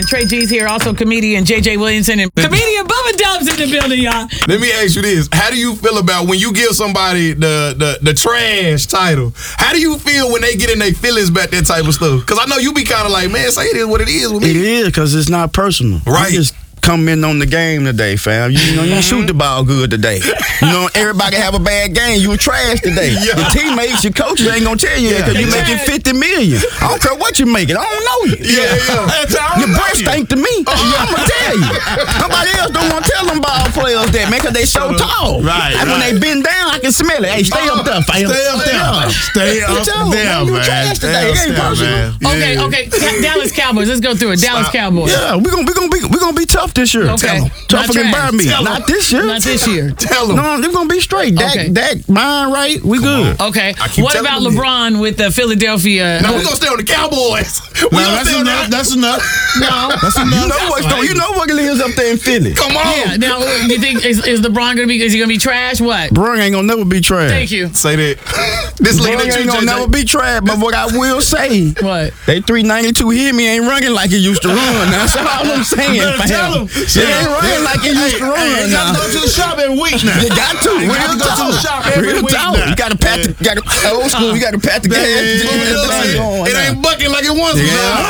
Trey G's here, also comedian JJ Williamson and comedian Bubba Dubs in the building, y'all. Let me ask you this. How do you feel about when you give somebody the trash title? How do you feel when they get in their feelings about that type of stuff? Because I know you be kind of like, man, say it is what it is with me. It is, because it's not personal. Right. You just come in on the game today, fam. You know, you don't shoot the ball good today. You know, everybody have a bad game. You were trash today. Yeah. Your teammates, your coaches ain't gonna tell you that because you're making $50 million. I don't care what you're making. I don't know you. Yeah. Your breath stink to me. I'm gonna tell you. Nobody else don't want to tell them ball players that, man, because they so tall. Right. And when they bend down, I can smell it. Hey, stay up there, fam. Stay up there, You man. trash today. It ain't personal. Okay. Dallas Cowboys. Let's go through it. Dallas Cowboys. Yeah, we're gonna be tough this year. Okay. Tougher than trash. Burmy. Not this year. Not this year. Tell them. No, they're gonna be straight. Okay. Dak, mind right, we good. Okay. keep What telling about them LeBron with the Philadelphia? No, we're going to stay on the Cowboys. No, that's enough. That's enough. No. That's enough. You know what it is up there in Philly. Come on. Yeah. Now, you think is LeBron gonna be? Is he gonna be trash? What? Bron ain't gonna never be trash. Thank you. Say that. This Bron looking at you, ain't gonna JJ. never be trash. But what I will say, What? they 392 hit me ain't running like it used to run. That's all I'm saying. Better tell fam. them. It ain't running like it used to run. You got to go to the shop every week now. You got to. You got to go to the shop every Real week talk. now. You got to pat the, old school. You got to pat the gas. It ain't bucking like it once.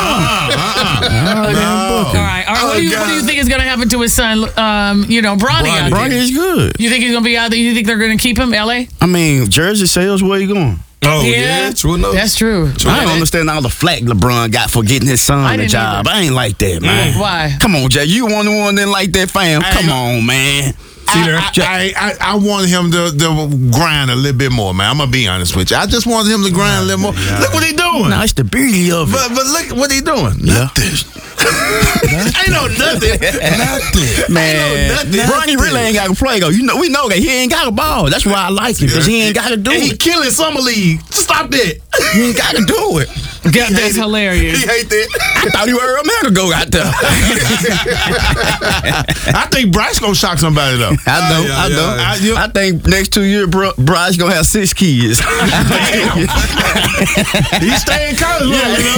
All right. What do you think is gonna happen to his son? Bronny. out there? Bronny is good. You think he's gonna be out there? You think they're gonna keep him? LA? I mean, jersey sales, where you going? Oh, yeah. True enough. That's true. I don't understand all the flack LeBron got for getting his son the job. I ain't like that, man. Why? Come on, Jay. You one that like that, fam. Come on, man. I wanted him to grind a little bit more, man. I'm gonna be honest with you. I just wanted him to grind a little more. Look what he doing. Nah, it's the beauty of it. But look what he doing. Yeah. Ain't no nothing. Man, Bronny really ain't got to play, though. We know that he ain't got a ball. That's why I like him, because he ain't got to do He it. killing Summer League. Stop that. He ain't got to do it. That's hilarious. He hate that. I thought he were a man ago out there. I think Bryce gonna shock somebody though. I know. I think next 2 years, Bryce gonna have 6 kids. He stay in college,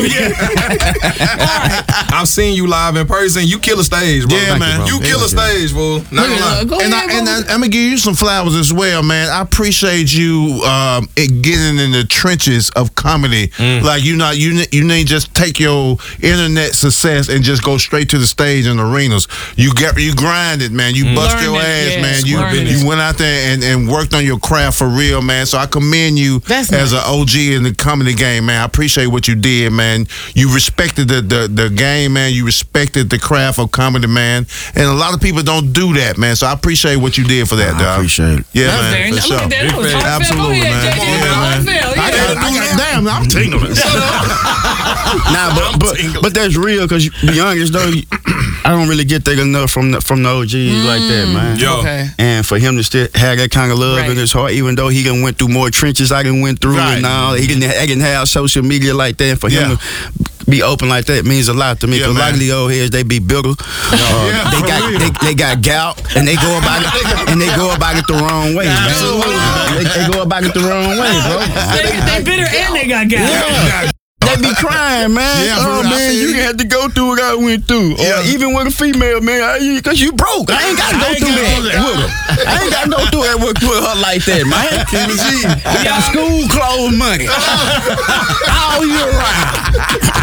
I've seen you live in person. You kill a stage, bro. Yeah, man. You kill a stage, fool. Not gonna lie. Go And ahead, I'm gonna give you some flowers as well, man. I appreciate you getting in the trenches of comedy. Like you need just take your internet success and just go straight to the stage and arenas. You grinded, man. You bust Learned your it, ass, yes, man. You went out there and worked on your craft for real, man. So I commend you That's as nice. an OG in the comedy game, man. I appreciate what you did, man. You respected the game, man. You respected the craft of comedy, man. And a lot of people don't do that, man. So I appreciate what you did for that, dog. I appreciate it. Yeah, That was man. very For nice. sure. Look at that. That was heartfelt. Absolutely, Go ahead, man. JJ. Yeah, man. Heartfelt, yeah. Damn, I'm tingling. Nah, but that's real, because to be honest though, I don't really get that enough from the OGs like that, man. Yo. Okay. And for him to still have that kind of love Right. in his heart, even though he done went through more trenches I done went through Right. and all, he didn't have social media like that. And for him to be open like that means a lot to me. Yeah, Because a lot man. of these old heads, they be bitter. They got gout, and they go about it the wrong way, man. They go about it the wrong way, bro. They bitter and they got gas. Yeah. They be crying, man. Yeah, oh, bro, I man, feel you you. had to go through what I went through. Or even with a female, man, because you broke. I ain't got to go through that with her. I ain't got to go through that with her like that, man. I got school clothes money. All year round.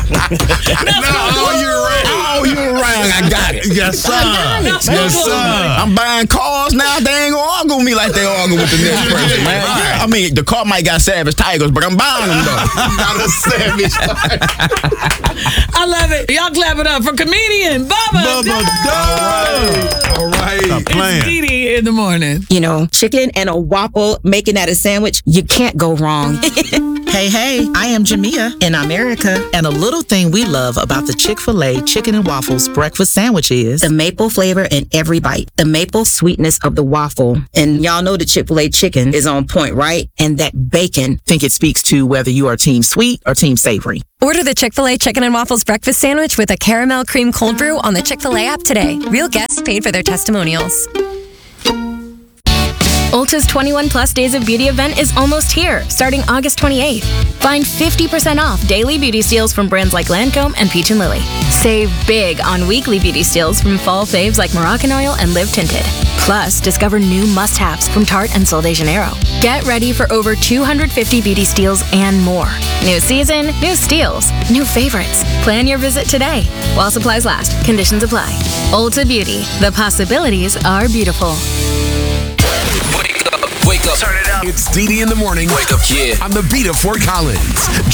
All year round, I got it. Yes, sir. Yes, sir. I'm buying cars now. They ain't gonna argue with me like they argue with the next person, man. I mean, the car might got Savage Tigers, but I'm buying them though. Not a savage. I love it. Y'all clap it up for comedian Bubba Dubs. All right. Stop playing. It's Dee in the morning. You know, chicken and a waffle, making that a sandwich, you can't go wrong. Hey, I am Jamia in America, and a little thing we love about the Chick-fil-A Chicken and Waffles breakfast sandwich is The maple flavor in every bite, the maple sweetness of the waffle. And y'all know the Chick-fil-A chicken is on point, right? And that bacon. think it speaks to whether you are team sweet or team savory. Order the Chick-fil-A Chicken and Waffles breakfast sandwich with a caramel cream cold brew on the Chick-fil-A app today. Real guests paid for their testimonials. Ulta's 21 Plus Days of Beauty event is almost here, starting August 28th. Find 50% off daily beauty steals from brands like Lancome and Peach & Lily. Save big on weekly beauty steals from fall faves like Moroccan Oil and Live Tinted. Plus, discover new must-haves from Tarte and Sol de Janeiro. Get ready for over 250 beauty steals and more. New season, new steals, new favorites. Plan your visit today. While supplies last, conditions apply. Ulta Beauty. The possibilities are beautiful. Wake up. Turn it up. It's DD in the morning. Wake up, kid. On the beat of Fort Collins.